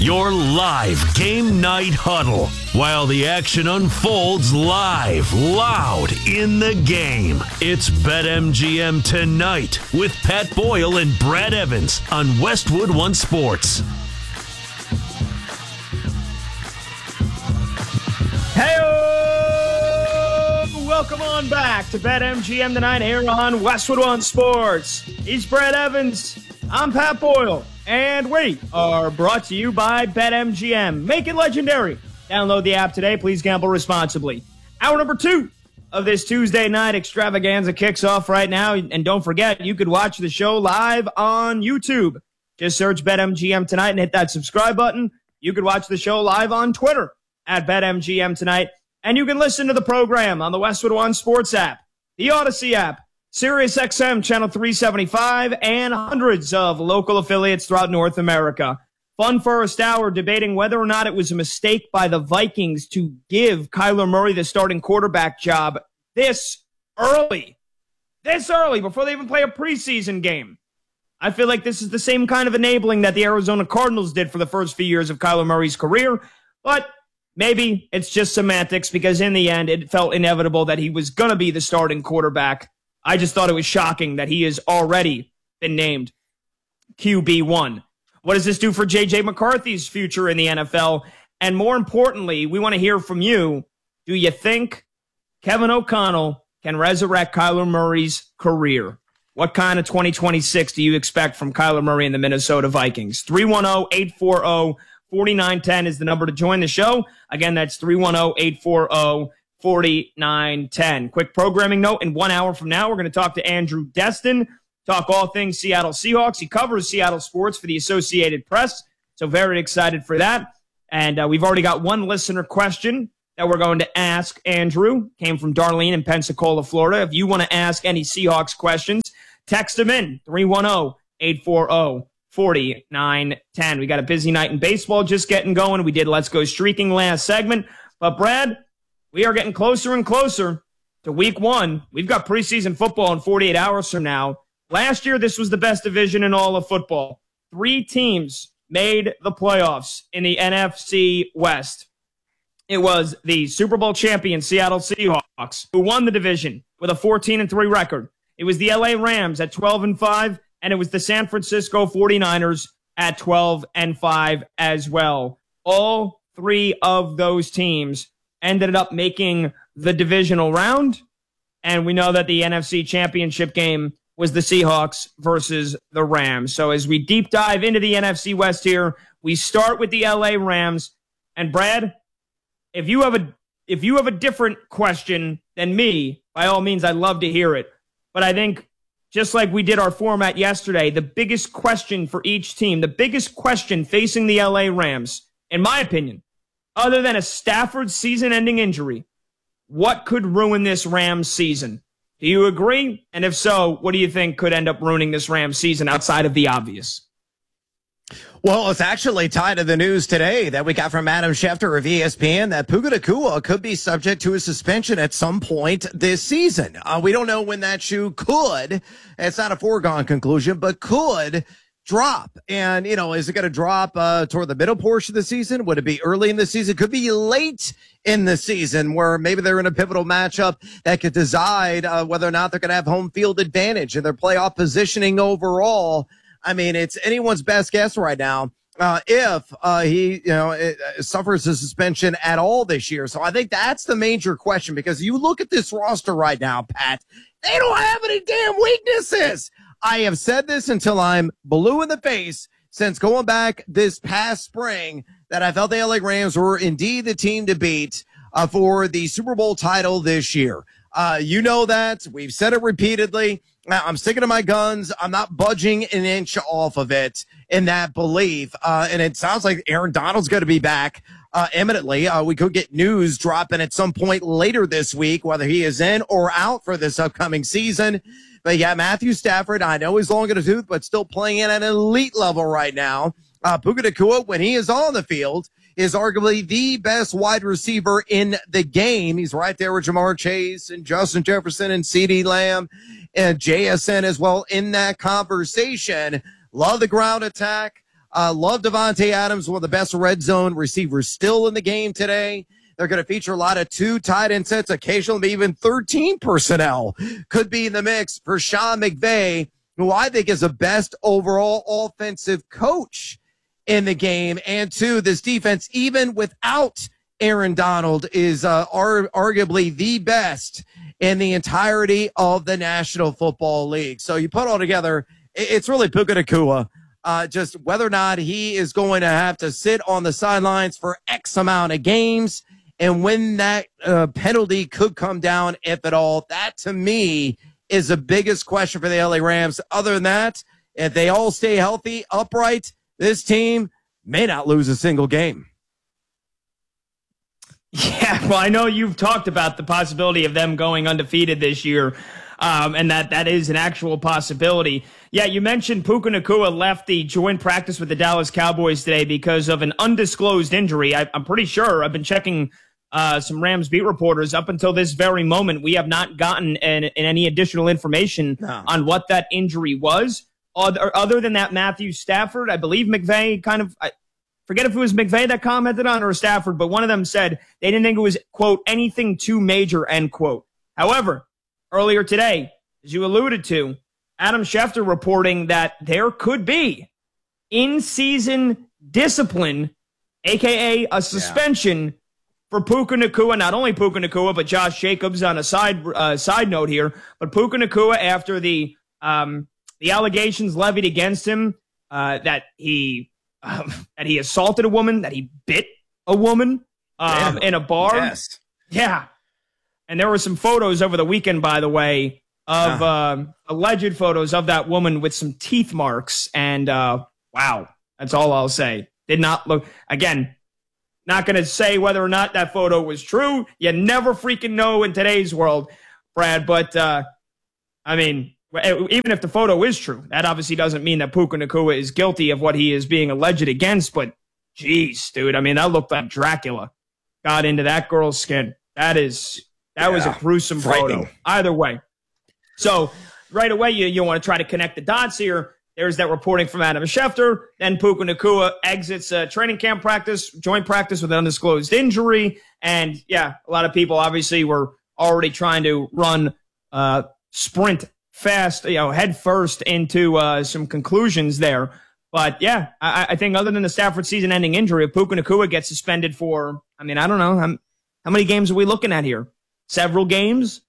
your live game night huddle while the action unfolds live, loud in the game. It's BetMGM Tonight with Pat Boyle and Brad Evans on Westwood One Sports. Hey, welcome on back to BetMGM Tonight here on Westwood One Sports. He's Brad Evans. I'm Pat Boyle. And we are brought to you by BetMGM. Make it legendary. Download the app today. Please gamble responsibly. Hour number 2 of this Tuesday night extravaganza kicks off right now. And don't forget, you could watch the show live on YouTube. Just search BetMGM Tonight and hit that subscribe button. You could watch the show live on Twitter at BetMGM Tonight. And you can listen to the program on the Westwood One Sports app, the Odyssey app, SiriusXM Channel 375, and hundreds of local affiliates throughout North America. Fun first hour debating whether or not it was a mistake by the Vikings to give Kyler Murray the starting quarterback job this early, before they even play a preseason game. I feel like this is the same kind of enabling that the Arizona Cardinals did for the first few years of Kyler Murray's career, but maybe it's just semantics because in the end it felt inevitable that he was going to be the starting quarterback. I just thought it was shocking that he has already been named QB1. What does this do for J.J. McCarthy's future in the NFL? And more importantly, we want to hear from you. Do you think Kevin O'Connell can resurrect Kyler Murray's career? What kind of 2026 do you expect from Kyler Murray and the Minnesota Vikings? 310-840-4910 is the number to join the show. Again, that's 310-840-4910. Quick programming note, in 1 hour from now, we're going to talk to Andrew Destin, talk all things Seattle Seahawks. He covers Seattle sports for the Associated Press, so very excited for that. And we've already got one listener question that we're going to ask Andrew. Came from Darlene in Pensacola, Florida. If you want to ask any Seahawks questions, text him in, 310-840-4910. We got a busy night in baseball just getting going. We did Let's Go Streaking last segment. But, Brad, we are getting closer and closer to week 1. We've got preseason football in 48 hours from now. Last year, this was the best division in all of football. 3 teams made the playoffs in the NFC West. It was the Super Bowl champion Seattle Seahawks, who won the division with a 14-3 record. It was the LA Rams at 12-5, and it was the San Francisco 49ers at 12-5 as well. All 3 of those teams ended up making the divisional round, and we know that the NFC Championship game was the Seahawks versus the Rams. So as we deep dive into the NFC West here, we start with the LA Rams. And Brad, if you have a different question than me, by all means, I'd love to hear it. But I think just like we did our format yesterday, the biggest question for each team, the biggest question facing the LA Rams, in my opinion, other than a Stafford season-ending injury, what could ruin this Rams season? Do you agree? And if so, what do you think could end up ruining this Rams season outside of the obvious? Well, it's actually tied to the news today that we got from Adam Schefter of ESPN that Puka Nacua could be subject to a suspension at some point this season. We don't know when that shoe could. It's not a foregone conclusion, but could drop. And, is it going to drop toward the middle portion of the season? Would it be early in the season? Could be late in the season where maybe they're in a pivotal matchup that could decide whether or not they're going to have home field advantage in their playoff positioning overall. I mean, it's anyone's best guess right now if he suffers a suspension at all this year. So I think that's the major question, because you look at this roster right now, Pat, they don't have any damn weaknesses. I have said this until I'm blue in the face since going back this past spring that I felt the LA Rams were indeed the team to beat for the Super Bowl title this year. You know that. We've said it repeatedly. I'm sticking to my guns. I'm not budging an inch off of it in that belief. And it sounds like Aaron Donald's going to be back imminently. We could get news dropping at some point later this week, whether he is in or out for this upcoming season. But yeah, Matthew Stafford, I know he's long in the tooth, but still playing at an elite level right now. Puka Nacua, when he is on the field, is arguably the best wide receiver in the game. He's right there with Jamar Chase and Justin Jefferson and CeeDee Lamb and JSN as well in that conversation. Love the ground attack. Love Devontae Adams, one of the best red zone receivers still in the game today. They're going to feature a lot of 2 tight end sets, occasionally even 13 personnel could be in the mix for Sean McVay, who I think is the best overall offensive coach in the game. And 2, this defense, even without Aaron Donald, is arguably the best in the entirety of the National Football League. So you put all together, it's really Puka Nacua. Just whether or not he is going to have to sit on the sidelines for X amount of games and when that penalty could come down, if at all. That, to me, is the biggest question for the LA Rams. Other than that, if they all stay healthy, upright, this team may not lose a single game. Yeah, well, I know you've talked about the possibility of them going undefeated this year, and that is an actual possibility. Yeah, you mentioned Puka Nacua left the joint practice with the Dallas Cowboys today because of an undisclosed injury. I'm pretty sure. I've been checking some Rams beat reporters. Up until this very moment, we have not gotten any additional information on what that injury was. Other than that, Matthew Stafford, I believe McVay I forget if it was McVay that commented on or Stafford, but one of them said they didn't think it was, quote, anything too major, end quote. However, earlier today, as you alluded to, Adam Schefter reporting that there could be in-season discipline, a.k.a. a suspension for Puka Nacua, not only Puka Nacua, but Josh Jacobs on a side note here, but Puka Nacua after the allegations levied against him that he assaulted a woman, that he bit a woman in a bar. Yes. Yeah. And there were some photos over the weekend, by the way, of alleged photos of that woman with some teeth marks. And wow, that's all I'll say. Did not look, again, not going to say whether or not that photo was true. You never freaking know in today's world, Brad. But, I mean, even if the photo is true, that obviously doesn't mean that Puka Nacua is guilty of what he is being alleged against. But, geez, dude, I mean, that looked like Dracula got into that girl's skin. That was a gruesome photo. Either way. So, right away, you want to try to connect the dots here. There's that reporting from Adam Schefter. Then Puka Nacua exits training camp practice, joint practice with an undisclosed injury. And, yeah, a lot of people obviously were already trying to run sprint fast, head first into some conclusions there. But, yeah, I think other than the Stafford season-ending injury, if Puka Nacua gets suspended for, I mean, I don't know, how many games are we looking at here? Several games?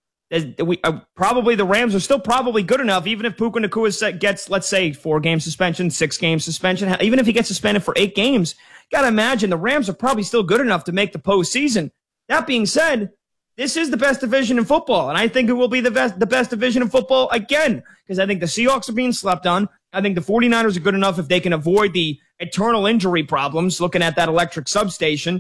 Probably the Rams are still probably good enough, even if Puka Nacua gets, let's say, 4-game suspension, 6-game suspension. Even if he gets suspended for 8 games, got to imagine the Rams are probably still good enough to make the postseason. That being said, this is the best division in football, and I think it will be the best division in football again, because I think the Seahawks are being slept on. I think the 49ers are good enough if they can avoid the eternal injury problems, looking at that electric substation.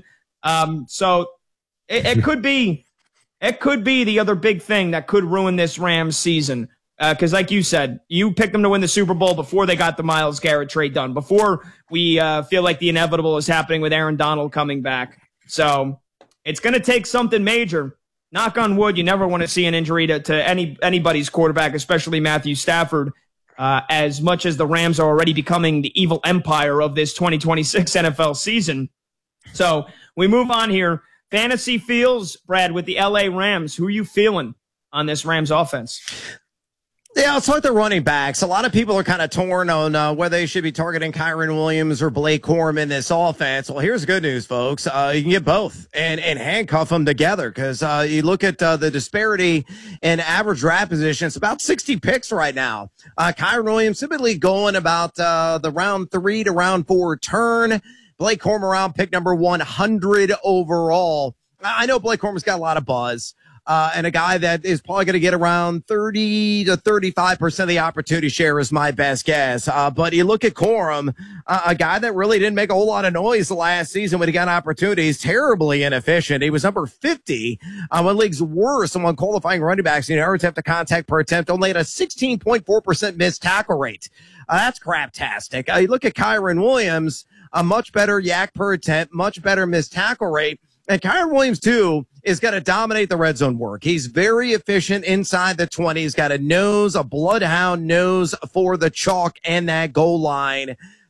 So it could be... It could be the other big thing that could ruin this Rams season. Because like you said, you picked them to win the Super Bowl before they got the Myles Garrett trade done, before we feel like the inevitable is happening with Aaron Donald coming back. So it's going to take something major. Knock on wood, you never want to see an injury to anybody's quarterback, especially Matthew Stafford, as much as the Rams are already becoming the evil empire of this 2026 NFL season. So we move on here. Fantasy feels, Brad, with the LA Rams. Who are you feeling on this Rams offense? Yeah, let's talk the running backs. A lot of people are kind of torn on whether they should be targeting Kyren Williams or Blake Corum in this offense. Well, here's good news, folks. You can get both and handcuff them together, because you look at the disparity in average draft position. It's about 60 picks right now. Kyren Williams typically going about the round 3 to round 4 turn. Blake Corum around pick number 100 overall. I know Blake Corum's got a lot of buzz, and a guy that is probably going to get around 30 to 35% of the opportunity share is my best guess. But you look at Corum, a guy that really didn't make a whole lot of noise last season when he got opportunities, terribly inefficient. He was number 50 on league's worst among qualifying running backs in yards after contact per attempt, only at a 16.4% missed tackle rate. That's craptastic. You look at Kyren Williams, a much better yak per attempt, much better missed tackle rate. And Kyren Williams, too, is going to dominate the red zone work. He's very efficient inside the 20. He's got a bloodhound nose for the chalk and that goal line.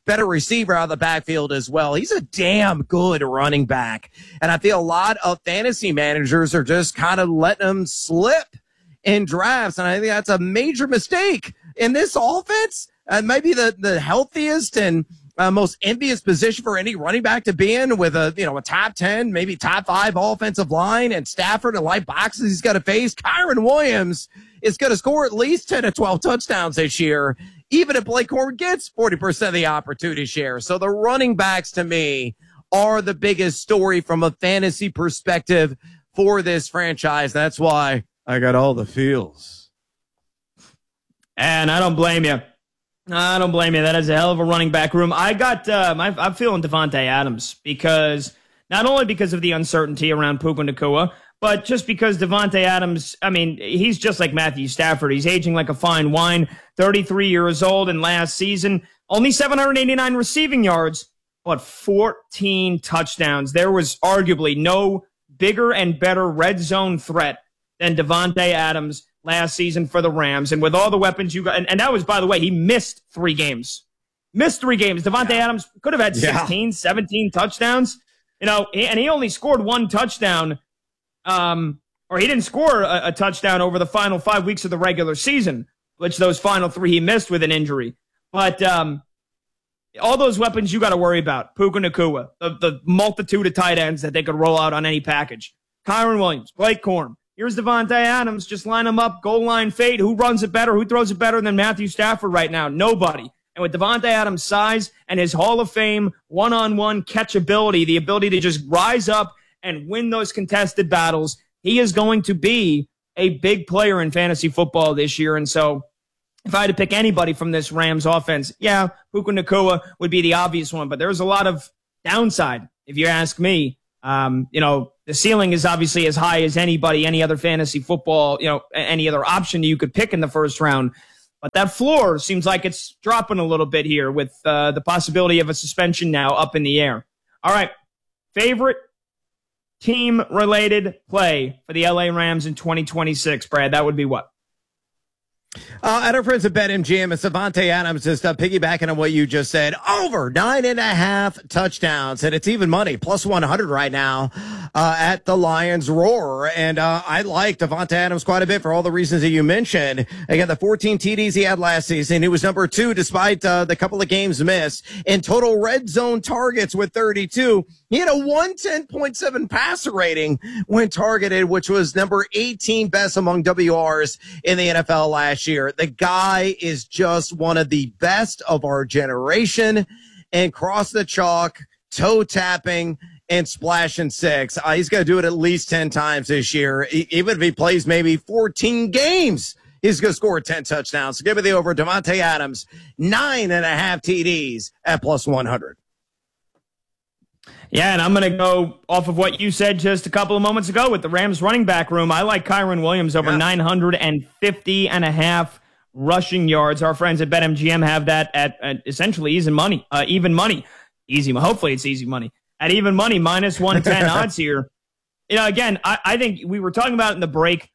better receiver out of the backfield as well. He's a damn good running back. And I feel a lot of fantasy managers are just kind of letting him slip in drafts. And I think that's a major mistake in this offense. Maybe the healthiest and most envious position for any running back to be in, with a top 10, maybe top 5 offensive line, and Stafford and light boxes he's got to face. Kyren Williams is going to score at least 10 to 12 touchdowns this year, even if Blake Corum gets 40% of the opportunity share. So the running backs, to me, are the biggest story from a fantasy perspective for this franchise. That's why I got all the feels. And I don't blame you. I don't blame you. That is a hell of a running back room. I'm feeling Davante Adams, because not only because of the uncertainty around Puka Nacua, but just because Davante Adams, I mean, he's just like Matthew Stafford. He's aging like a fine wine, 33 years old, and last season, only 789 receiving yards, but 14 touchdowns. There was arguably no bigger and better red zone threat than Davante Adams last season for the Rams. And with all the weapons you got, and that was, by the way, he missed 3 games. Davante Adams could have had 16, 17 touchdowns. And he only scored 1 touchdown, or he didn't score a touchdown over the final 5 weeks of the regular season, which those final 3 he missed with an injury. But all those weapons you got to worry about. Puka Nacua, the multitude of tight ends that they could roll out on any package. Kyren Williams, Blake Corum. Here's Davante Adams. Just line them up, goal line fade. Who runs it better? Who throws it better than Matthew Stafford right now? Nobody. And with Davante Adams' size and his Hall of Fame one-on-one catchability, the ability to just rise up and win those contested battles, he is going to be a big player in fantasy football this year. And so if I had to pick anybody from this Rams offense, Puka Nacua would be the obvious one. But there's a lot of downside, if you ask me. The ceiling is obviously as high as anybody, any other fantasy football, any other option you could pick in the first round. But that floor seems like it's dropping a little bit here with the possibility of a suspension now up in the air. All right. Favorite team-related play for the LA Rams in 2026, Brad? That would be what? At our friends at BetMGM, it's Davante Adams, just piggybacking on what you just said. Over 9.5 touchdowns, and it's even money, plus 100 right now at the Lions Roar. And I like Davante Adams quite a bit for all the reasons that you mentioned. Again, the 14 TDs he had last season, he was number 2 despite the couple of games missed. In total red zone targets with 32, he had a 110.7 passer rating when targeted, which was number 18 best among WRs in the NFL last year. The guy is just one of the best of our generation, and cross the chalk, toe tapping, and splashing 6. He's going to do it at least 10 times this year. Even if he plays maybe 14 games, he's going to score 10 touchdowns. So give me the over. Davante Adams, 9.5 TDs at plus 100. Yeah, and I'm going to go off of what you said just a couple of moments ago with the Rams running back room. I like Kyren Williams over 950.5 rushing yards. Our friends at BetMGM have that at essentially even money. Hopefully it's easy money. At even money, minus 110 odds here. Again, I think we were talking about it in the break.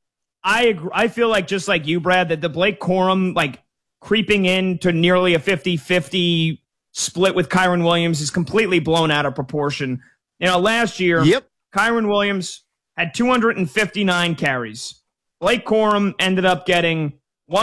I feel like, just like you, Brad, that the Blake Corum, creeping into nearly a 50-50 split with Kyren Williams is completely blown out of proportion. Last year, Kyren Williams had 259 carries. Blake Corum ended up getting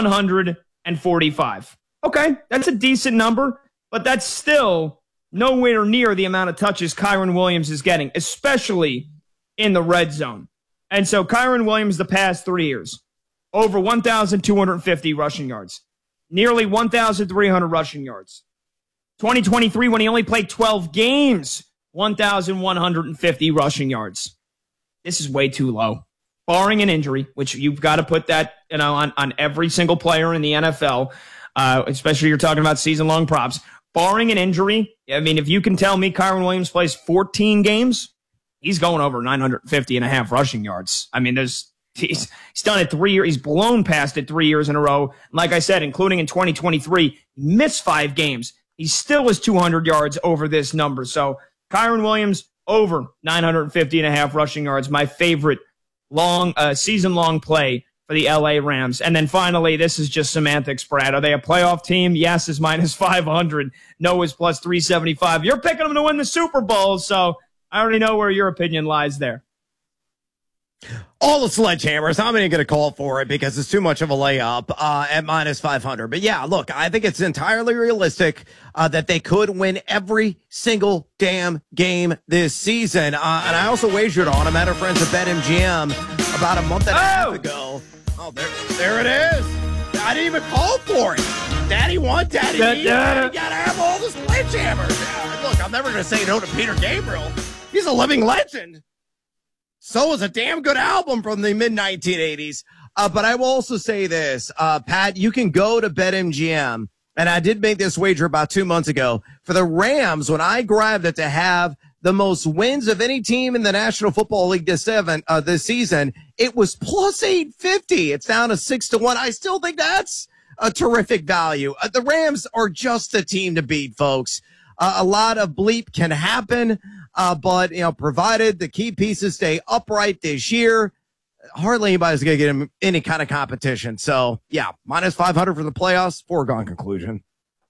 145. Okay, that's a decent number, but that's still nowhere near the amount of touches Kyren Williams is getting, especially in the red zone. And so Kyren Williams, the past 3 years, over 1,250 rushing yards, nearly 1,300 rushing yards. 2023, when he only played 12 games, 1,150 rushing yards. This is way too low. Barring an injury, which you've got to put that on every single player in the NFL, especially you're talking about season-long props. Barring an injury, I mean, if you can tell me Kyren Williams plays 14 games, he's going over 950.5 rushing yards. I mean, he's done it 3 years. He's blown past it 3 years in a row. Like I said, including in 2023, he missed 5 games. He still was 200 yards over this number. So Kyren Williams over 950.5 rushing yards. My favorite season-long play for the LA Rams. And then finally, this is just semantics, Brad. Are they a playoff team? Yes is minus 500. No is plus 375. You're picking them to win the Super Bowl, so I already know where your opinion lies there. All the sledgehammers. I'm not going to call for it because it's too much of a layup at minus 500. But yeah, look, I think it's entirely realistic that they could win every single damn game this season. And I also wagered on them at our friends at BetMGM about a month and a half ago. Oh, there it is. I didn't even call for it. Daddy won, Daddy need. Daddy got to have all the sledgehammers. Yeah, look, I'm never going to say no to Peter Gabriel. He's a living legend. So is a damn good album from the mid-1980s. But I will also say this, Pat, you can go to BetMGM, and I did make this wager about 2 months ago. For the Rams, when I grabbed it to have the most wins of any team in the National Football League this season, it was plus 850. It's down to 6-1. I still think that's a terrific value. The Rams are just a team to beat, folks. A lot of bleep can happen. But, provided the key pieces stay upright this year, hardly anybody's going to get him any kind of competition. So, yeah, minus 500 for the playoffs, foregone conclusion.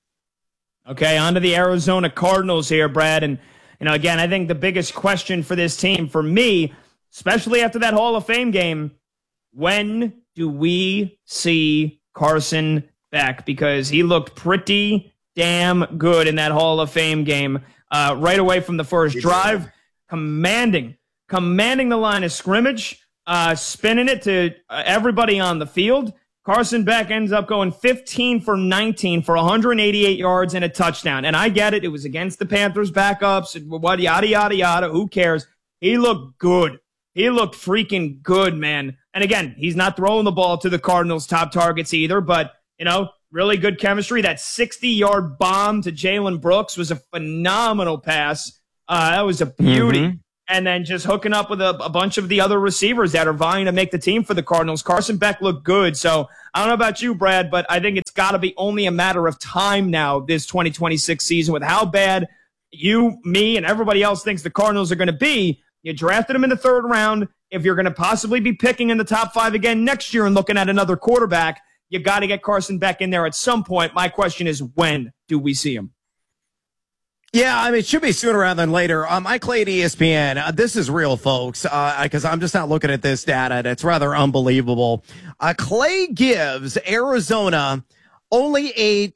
Okay, on to the Arizona Cardinals here, Brad. And, again, I think the biggest question for this team, for me, especially after that Hall of Fame game, when do we see Carson Beck? Because he looked pretty damn good in that Hall of Fame game. Right away from the first drive, commanding the line of scrimmage, spinning it to everybody on the field. Carson Beck ends up going 15 for 19 for 188 yards and a touchdown. And I get it. It was against the Panthers backups and what, yada, yada, yada. Who cares? He looked good. He looked freaking good, man. And again, he's not throwing the ball to the Cardinals' top targets either, but, really good chemistry. That 60-yard bomb to Jalen Brooks was a phenomenal pass. That was a beauty. Mm-hmm. And then just hooking up with a bunch of the other receivers that are vying to make the team for the Cardinals. Carson Beck looked good. So I don't know about you, Brad, but I think it's got to be only a matter of time now this 2026 season with how bad you, me, and everybody else thinks the Cardinals are going to be. You drafted them in the third round. If you're going to possibly be picking in the top 5 again next year and looking at another quarterback, you got to get Carson Beck in there at some point. My question is, when do we see him? Yeah, it should be sooner rather than later. Mike Clay at ESPN. This is real, folks, because I'm just not looking at this data. It's rather unbelievable. Clay gives Arizona only a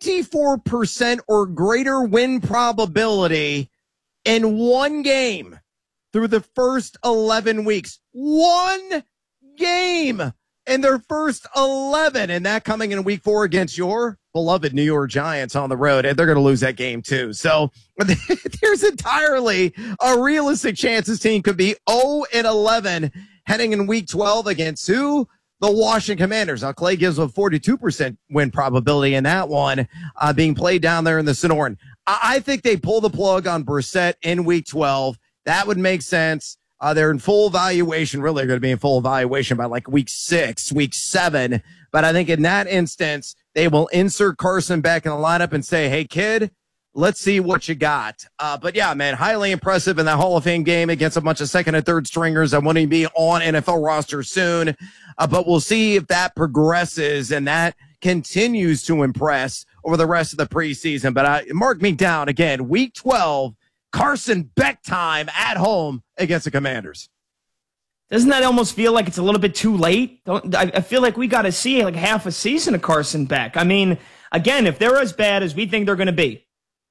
24% or greater win probability in one game through the first 11 weeks. One game in their first 11, and that coming in week 4 against your beloved New York Giants on the road, and they're going to lose that game too. So there's entirely a realistic chance this team could be 0-11 heading in week 12 against who? The Washington Commanders. Now, Clay gives a 42% win probability in that one being played down there in the Sonoran. I think they pull the plug on Brissett in week 12. That would make sense. They're in full evaluation, really going to be in full evaluation by like week 6, week 7. But I think in that instance, they will insert Carson Beck in the lineup and say, hey, kid, let's see what you got. But yeah, man, highly impressive in that Hall of Fame game against a bunch of second and third stringers that want to be on NFL roster soon. But we'll see if that progresses and that continues to impress over the rest of the preseason. But mark me down again, week 12. Carson Beck time at home against the Commanders. Doesn't that almost feel like it's a little bit too late? I feel like we got to see like half a season of Carson Beck. I mean, again, if they're as bad as we think they're going to be,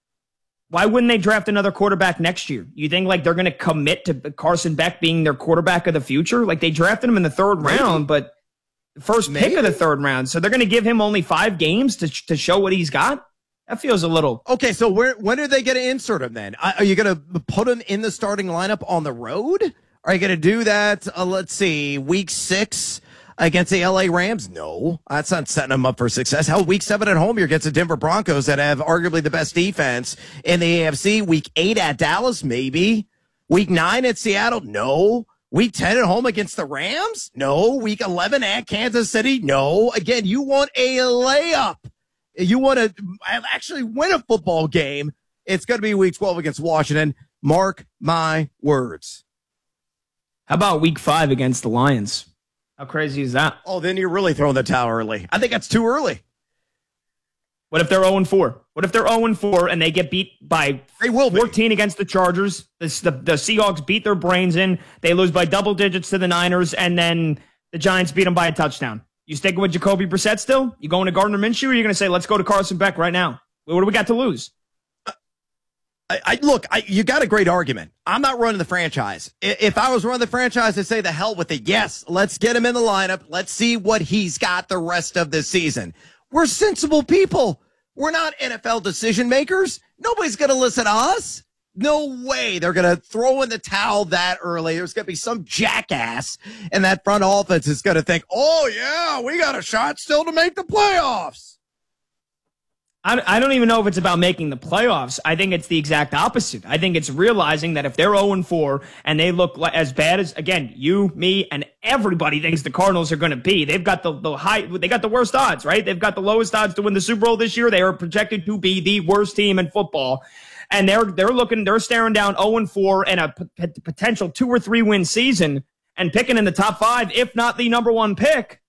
why wouldn't they draft another quarterback next year? You think like they're going to commit to Carson Beck being their quarterback of the future? Like they drafted him in the third round, but the first pick of the third round. So they're going to give him only 5 games to show what he's got? That feels a little... Okay, so when are they going to insert him then? Are you going to put him in the starting lineup on the road? Are you going to do that, let's see, week 6 against the LA Rams? No, that's not setting them up for success. Hell, week 7 at home, you're against the Denver Broncos that have arguably the best defense in the AFC. Week 8 at Dallas, maybe. Week 9 at Seattle? No. Week 10 at home against the Rams? No. Week 11 at Kansas City? No. Again, you want a layup. You want to actually win a football game, it's going to be week 12 against Washington. Mark my words. How about week 5 against the Lions? How crazy is that? Oh, then you're really throwing the towel early. I think that's too early. What if they're 0-4? What if they're 0-4 and they get beat by 14 against the Chargers? The Seahawks beat their brains in. They lose by double digits to the Niners, and then the Giants beat them by a touchdown. You sticking with Jacoby Brissett still? You going to Gardner Minshew, or are you going to say, let's go to Carson Beck right now? What do we got to lose? Look, you got a great argument. I'm not running the franchise. If I was running the franchise, I'd say the hell with it. Yes, let's get him in the lineup. Let's see what he's got the rest of the season. We're sensible people. We're not NFL decision makers. Nobody's going to listen to us. No way they're going to throw in the towel that early. There's going to be some jackass in that front office that's going to think, oh, yeah, we got a shot still to make the playoffs. I don't even know if it's about making the playoffs. I think it's the exact opposite. I think it's realizing that if they're 0-4 and they look as bad as, again, you, me, and everybody thinks the Cardinals are going to be, they've got they got the worst odds, right? They've got the lowest odds to win the Super Bowl this year. They are projected to be the worst team in football. And they're staring down 0-4 and a potential 2 or 3 win season and picking in the top 5, if not the number 1 pick.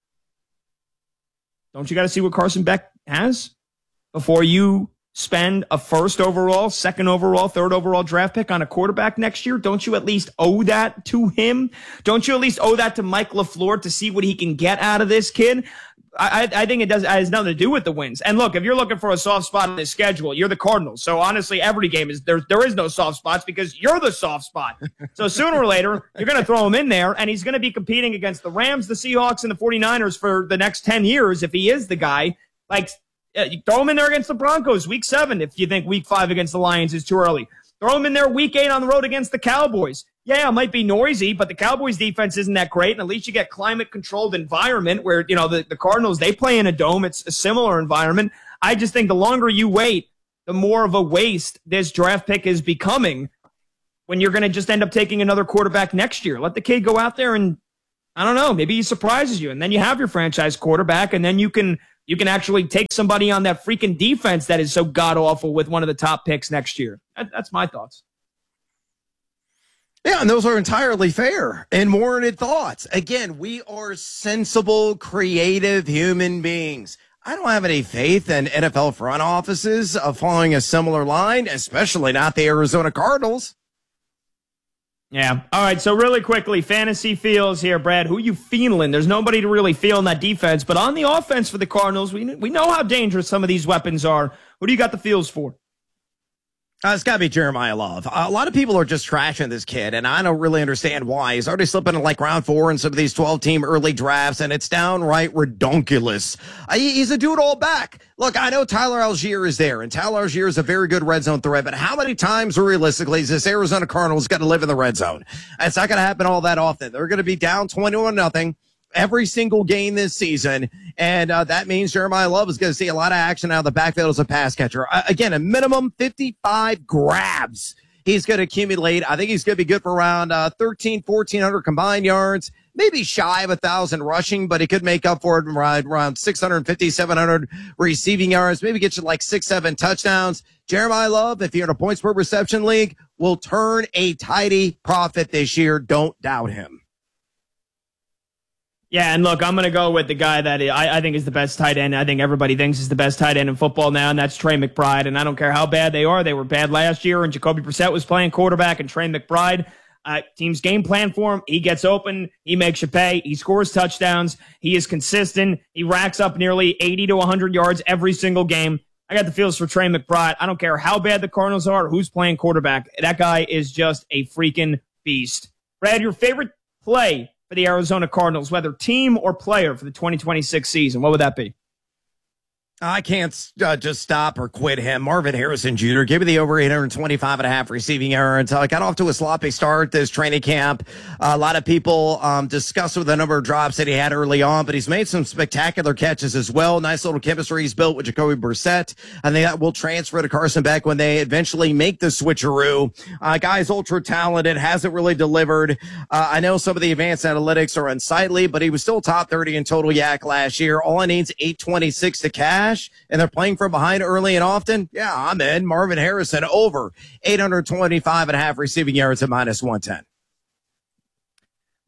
Don't you got to see what Carson Beck has before you spend a 1st overall, 2nd overall, 3rd overall draft pick on a quarterback next year? Don't you at least owe that to him? Don't you at least owe that to Mike LaFleur to see what he can get out of this kid? I think it has nothing to do with the wins. And look, if you're looking for a soft spot in this schedule, you're the Cardinals. So honestly, every game is there is no soft spots because you're the soft spot. So sooner or later, you're going to throw him in there, and he's going to be competing against the Rams, the Seahawks, and the 49ers for the next 10 years if he is the guy. Like, you throw him in there against the Broncos week 7 if you think week 5 against the Lions is too early. Throw him in there week 8 on the road against the Cowboys. Yeah, it might be noisy, but the Cowboys defense isn't that great, and at least you get climate-controlled environment where, the Cardinals, they play in a dome. It's a similar environment. I just think the longer you wait, the more of a waste this draft pick is becoming when you're going to just end up taking another quarterback next year. Let the kid go out there and, I don't know, maybe he surprises you, and then you have your franchise quarterback, and then you can actually take somebody on that freaking defense that is so god-awful with one of the top picks next year. That's my thoughts. Yeah, and those are entirely fair and warranted thoughts. Again, we are sensible, creative human beings. I don't have any faith in NFL front offices following a similar line, especially not the Arizona Cardinals. Yeah. All right. So really quickly, fantasy feels here, Brad. Who you feeling? There's nobody to really feel in that defense, but on the offense for the Cardinals, we know how dangerous some of these weapons are. Who do you got the feels for? It's got to be Jeremiah Love. A lot of people are just trashing this kid, and I don't really understand why. He's already slipping in like round 4 in some of these 12-team early drafts, and it's downright redonkulous. He's a do-it-all back. Look, I know Tyler Algier is there, and Tyler Algier is a very good red zone threat, but how many times realistically is this Arizona Cardinals got to live in the red zone? It's not going to happen all that often. They're going to be down 21-0. Every single game this season, and that means Jeremiah Love is going to see a lot of action out of the backfield as a pass catcher. Again, a minimum 55 grabs he's going to accumulate. I think he's going to be good for around 1,400 combined yards, maybe shy of 1,000 rushing, but he could make up for it around 650, 700 receiving yards, maybe get you like 6-7 touchdowns. Jeremiah Love, if you're in a points per reception league, will turn a tidy profit this year. Don't doubt him. Yeah, and look, I'm going to go with the guy that I think is the best tight end. I think everybody thinks is the best tight end in football now, and that's Trey McBride. And I don't care how bad they are. They were bad last year, and Jacoby Brissett was playing quarterback, and Trey McBride, team's game plan for him. He gets open. He makes you pay. He scores touchdowns. He is consistent. He racks up nearly 80 to 100 yards every single game. I got the feels for Trey McBride. I don't care how bad the Cardinals are or who's playing quarterback. That guy is just a freaking beast. Brad, your favorite play for the Arizona Cardinals, whether team or player for the 2026 season, what would that be? I can't just stop or quit him. Marvin Harrison Jr., give me the over 825.5 receiving yards. Got off to a sloppy start this training camp. A lot of people discussed with the number of drops that he had early on, but he's made some spectacular catches as well. Nice little chemistry he's built with Jacoby Brissett. I think that will transfer to Carson Beck when they eventually make the switcheroo. Guy's ultra talented, hasn't really delivered. I know some of the advanced analytics are unsightly, but he was still top 30 in total yak last year. All I need is 826 to cash. And they're playing from behind early and often. Yeah, I'm in. Marvin Harrison over 825.5 receiving yards at -110.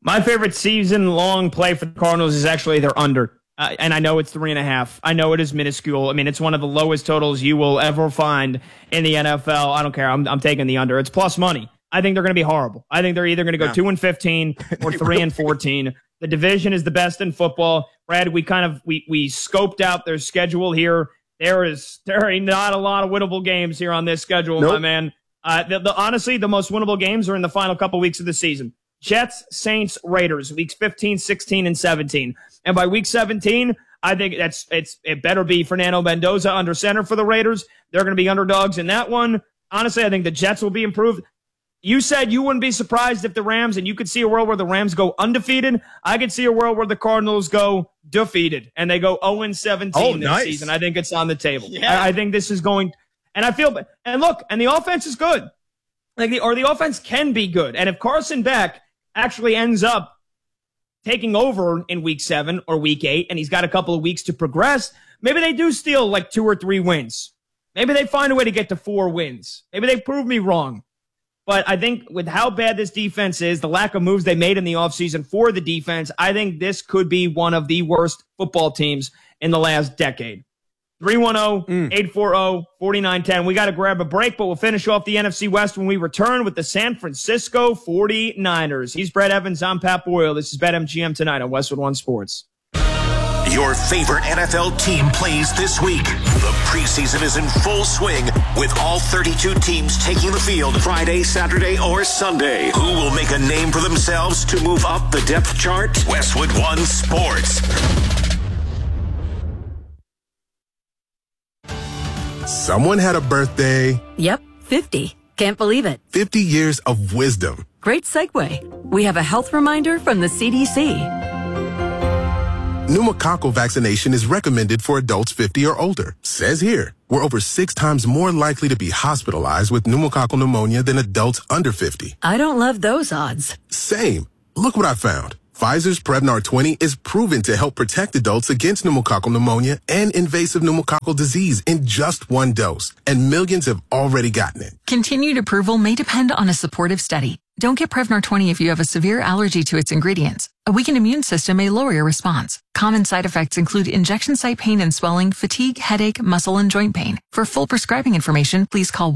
My favorite season-long play for the Cardinals is actually their under. And I know it's 3.5. I know it is minuscule. I mean, it's one of the lowest totals you will ever find in the NFL. I don't care. I'm taking the under. It's plus money. I think they're going to be horrible. I think they're either going to go 2-15 or 3-14. The division is the best in football. Brad, we scoped out their schedule here. There are not a lot of winnable games here on this schedule, my man. Honestly, the most winnable games are in the final couple weeks of the season. Jets, Saints, Raiders, weeks 15, 16, and 17. And by week 17, I think it better be Fernando Mendoza under center for the Raiders. They're going to be underdogs in that one. Honestly, I think the Jets will be improved. You said you wouldn't be surprised if the Rams, and you could see a world where the Rams go undefeated. I could see a world where the Cardinals go defeated, and they go 0-17 this season. I think it's on the table. Yeah. I think this is going, and I feel, and look, and the offense is good. The offense can be good. And if Carson Beck actually ends up taking over in week 7 or week 8, and he's got a couple of weeks to progress, maybe they do steal like 2 or 3 wins. Maybe they find a way to get to 4 wins. Maybe they prove me wrong. But I think with how bad this defense is, the lack of moves they made in the offseason for the defense, I think this could be one of the worst football teams in the last decade. 310-840-4910. We got to grab a break, but we'll finish off the NFC West when we return with the San Francisco 49ers. He's Brett Evans. I'm Pat Boyle. This is BetMGM tonight on Westwood One Sports. Your favorite NFL team plays this week. The preseason is in full swing with all 32 teams taking the field Friday, Saturday, or Sunday. Who will make a name for themselves to move up the depth chart? Westwood One Sports. Someone had a birthday. Yep, 50. Can't believe it. 50 years of wisdom. Great segue. We have a health reminder from the CDC. Pneumococcal vaccination is recommended for adults 50 or older. Says here, we're over 6 times more likely to be hospitalized with pneumococcal pneumonia than adults under 50. I don't love those odds. Same. Look what I found. Pfizer's Prevnar 20 is proven to help protect adults against pneumococcal pneumonia and invasive pneumococcal disease in just 1 dose, and millions have already gotten it. Continued approval may depend on a supportive study. Don't get Prevnar 20 if you have a severe allergy to its ingredients. A weakened immune system may lower your response. Common side effects include injection site pain and swelling, fatigue, headache, muscle, and joint pain. For full prescribing information, please call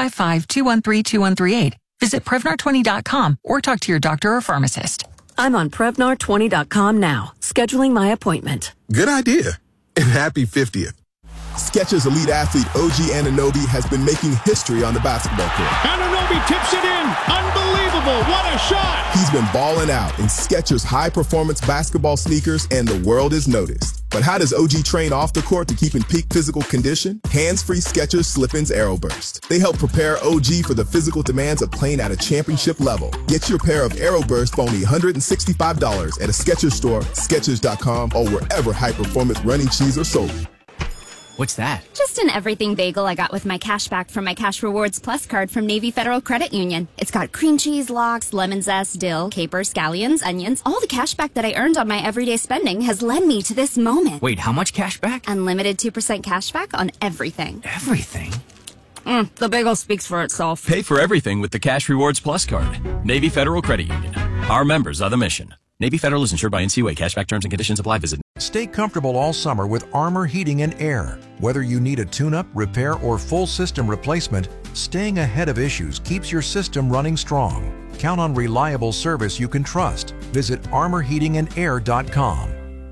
1-855-213-2138. Visit Prevnar20.com or talk to your doctor or pharmacist. I'm on Prevnar20.com now, scheduling my appointment. Good idea. And happy 50th. Skechers elite athlete OG Anunoby has been making history on the basketball court. Anunoby tips it in. Unbelievable. What a shot. He's been balling out in Skechers high-performance basketball sneakers, and the world is noticed. But how does OG train off the court to keep in peak physical condition? Hands-free Skechers Slip-ins Aeroburst. They help prepare OG for the physical demands of playing at a championship level. Get your pair of Aeroburst for only $165 at a Skechers store, Skechers.com, or wherever high-performance running shoes are sold. What's that? Just an everything bagel I got with my cash back from my Cash Rewards Plus card from Navy Federal Credit Union. It's got cream cheese, lox, lemon zest, dill, capers, scallions, onions. All the cash back that I earned on my everyday spending has led me to this moment. Wait, how much cash back? Unlimited 2% cash back on everything. Everything? The bagel speaks for itself. Pay for everything with the Cash Rewards Plus card. Navy Federal Credit Union. Our members are the mission. Navy Federal is insured by NCUA. Cashback terms and conditions apply. Visit. Stay comfortable all summer with Armor Heating and Air. Whether you need a tune-up, repair, or full system replacement, staying ahead of issues keeps your system running strong. Count on reliable service you can trust. Visit armorheatingandair.com.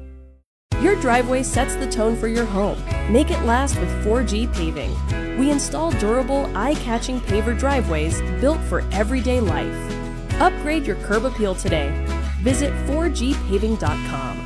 Your driveway sets the tone for your home. Make it last with 4G Paving. We install durable, eye-catching paver driveways built for everyday life. Upgrade your curb appeal today. Visit 4gpaving.com.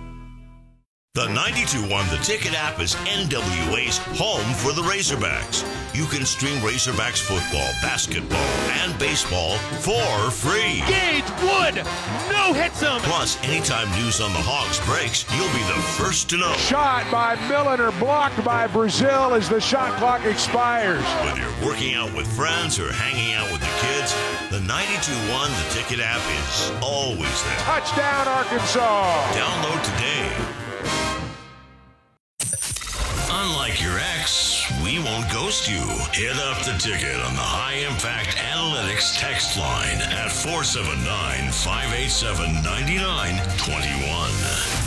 The 92.1 The Ticket app is NWA's home for the Razorbacks. You can stream Razorbacks football, basketball, and baseball for free. Gage Wood, no hits him. Plus, anytime news on the Hogs breaks, you'll be the first to know. Shot by Milliner, blocked by Brazil as the shot clock expires. Whether you're working out with friends or hanging out with the kids, the 92.1 The Ticket app is always there. Touchdown, Arkansas. Download today. Unlike your ex, we won't ghost you. Hit up the ticket on the High Impact Analytics text line at 479-587-9921.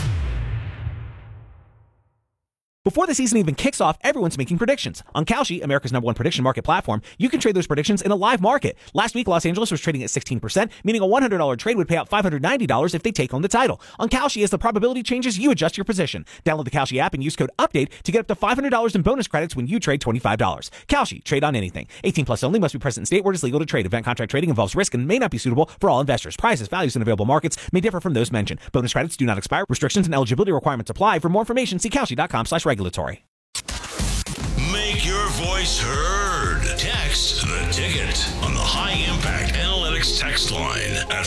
Before the season even kicks off, everyone's making predictions. On Kalshi, America's #1 prediction market platform, you can trade those predictions in a live market. Last week, Los Angeles was trading at 16%, meaning a $100 trade would pay out $590 if they take home the title. On Kalshi, as the probability changes, you adjust your position. Download the Kalshi app and use code UPDATE to get up to $500 in bonus credits when you trade $25. Kalshi, trade on anything. 18 plus only, must be present in state where it is legal to trade. Event contract trading involves risk and may not be suitable for all investors. Prices, values, and available markets may differ from those mentioned. Bonus credits do not expire. Restrictions and eligibility requirements apply. For more information, see Kalshi.com/regulatory. Make your voice heard. Text the ticket on the High Impact Analytics text line at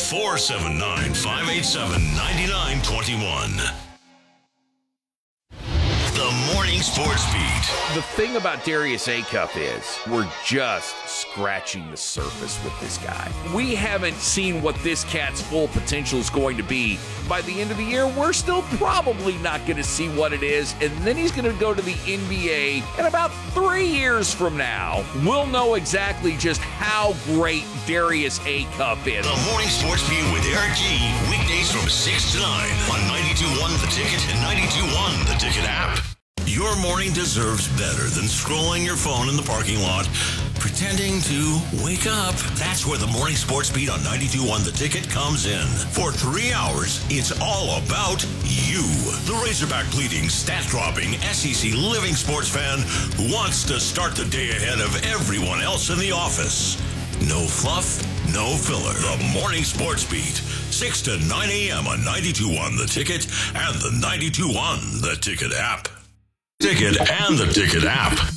479-587-9921. The Morning Sports Beat. The thing about Darius Acuff is we're just scratching the surface with this guy. We haven't seen what this cat's full potential is going to be. By the end of the year, we're still probably not going to see what it is, and then he's going to go to the NBA, and about 3 years from now, we'll know exactly just how great Darius Acuff is. The Morning Sports Beat with Eric G. Weekdays from 6 to 9 on 92.1 The Ticket and 92.1 The Ticket app. Your morning deserves better than scrolling your phone in the parking lot, pretending to wake up. That's where the Morning Sports Beat on 92.1 The Ticket comes in. For 3 hours, it's all about you. The Razorback bleeding, stat-dropping, SEC living sports fan who wants to start the day ahead of everyone else in the office. No fluff, no filler. The Morning Sports Beat, 6 to 9 a.m. on 92.1 The Ticket and the 92.1 The Ticket app. Ticket and the Ticket app.